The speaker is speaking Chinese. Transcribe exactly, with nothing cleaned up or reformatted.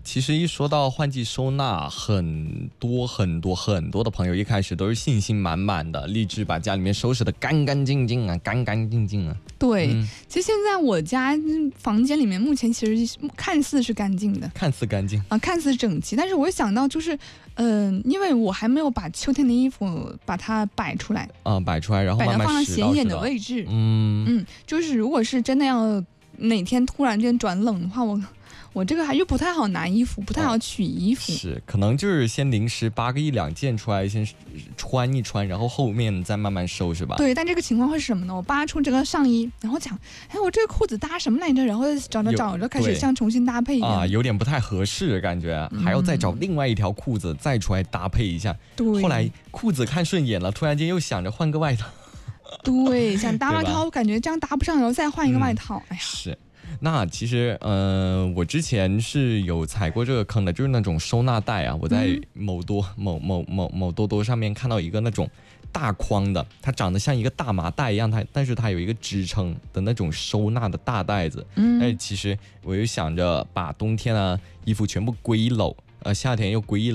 其实一说到换季收纳，很多很多很多的朋友一开始都是信心满满的，立志把家里面收拾得干干净净啊，干干净净啊。 对、嗯，其实现在我家房间里面目前其实看似是干净的， 看似干净啊，看似整齐，但是我想到就是，嗯、呃，因为我还没有把秋天的衣服把它摆出来啊，摆出来，然后慢慢摆到放在显眼的位置。 嗯嗯，就是如果是真的要哪天突然间转冷的话，我。我这个还又不太好拿衣服，不太好取衣服、 哦、是可能就是先临时扒个一两件出来先穿一穿，然后后面再慢慢收是吧？ 对，但这个情况会是什么呢？我扒出这个上衣，然后讲哎我这个裤子搭什么来着，然后找着找着开始像重新搭配一样啊，有点不太合适感觉、嗯、还要再找另外一条裤子再出来搭配一下。 对， 后来裤子看顺眼了，突然间又想着换个外套。 对，想搭外套感觉这样搭不上，然后再换一个外套、嗯、哎呀是。那其实，呃，我之前是有踩过这个坑的，就是那种收纳袋啊。我在某多、嗯、某某某某多多上面看到一个那种大筐的，它长得像一个大麻袋一样，它但是它有一个支撑的那种收纳的大袋子。嗯，但是其实我就想着把冬天啊衣服全部归一篓，呃，夏天又归一篓。